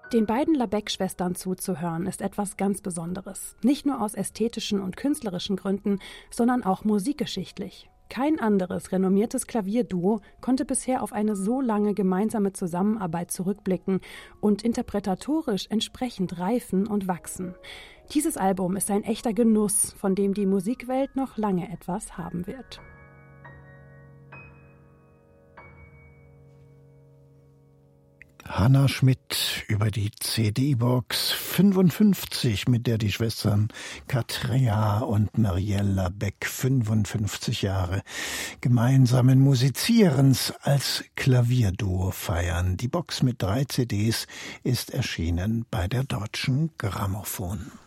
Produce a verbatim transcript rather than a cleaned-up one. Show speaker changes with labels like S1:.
S1: Den beiden Labec-Schwestern zuzuhören, ist etwas ganz Besonderes. Nicht nur aus ästhetischen und künstlerischen Gründen, sondern auch musikgeschichtlich. Kein anderes renommiertes Klavierduo konnte bisher auf eine so lange gemeinsame Zusammenarbeit zurückblicken und interpretatorisch entsprechend reifen und wachsen. Dieses Album ist ein echter Genuss, von dem die Musikwelt noch lange etwas haben wird.
S2: Hannah Schmidt über die C D-Box fünfundfünfzig, mit der die Schwestern Katrea und Marielle Labec fünfundfünfzig Jahre gemeinsamen Musizierens als Klavierduo feiern. Die Box mit drei C Ds ist erschienen bei der Deutschen Grammophon.